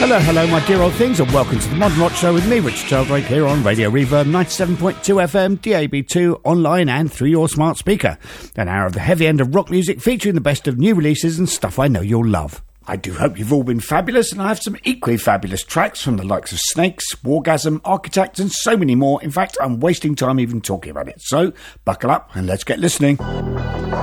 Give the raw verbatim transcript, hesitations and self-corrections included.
Hello, hello, my dear old things, and welcome to the Modern Rock Show with me, Richard Sheldrake, here on Radio Reverb ninety-seven point two F M, D A B two, online and through your smart speaker. An hour of the heavy end of rock music featuring the best of new releases and stuff I know you'll love. I do hope you've all been fabulous, and I have some equally fabulous tracks from the likes of Snakes, Wargasm, Architect, and so many more. In fact, I'm wasting time even talking about it. So, buckle up and let's get listening.